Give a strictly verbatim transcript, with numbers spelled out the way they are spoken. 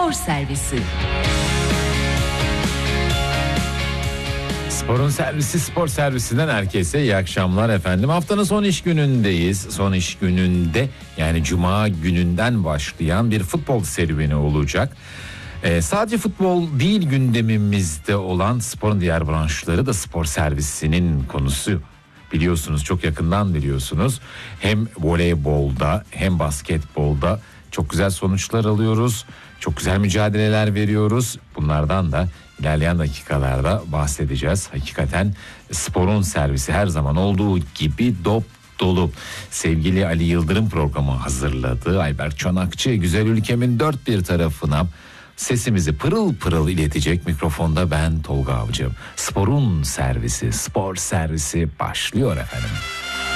Spor Servisi. Sporun servisi, spor servisinden herkese iyi akşamlar efendim. Haftanın son iş günündeyiz. Son iş gününde, yani cuma gününden başlayan bir futbol serüveni olacak. Ee, sadece futbol değil, gündemimizde olan sporun diğer branşları da spor servisinin konusu. Biliyorsunuz, çok yakından biliyorsunuz. Hem voleybolda hem basketbolda çok güzel sonuçlar alıyoruz. Çok güzel mücadeleler veriyoruz. Bunlardan da İlerleyen dakikalarda bahsedeceğiz. Hakikaten sporun servisi her zaman olduğu gibi dop dolu. Sevgili Ali Yıldırım programı hazırladı. Ayberk Çanakçı güzel ülkemin dört bir tarafına sesimizi pırıl pırıl iletecek. Mikrofonda ben Tolga Avcı. Sporun servisi, spor servisi başlıyor efendim.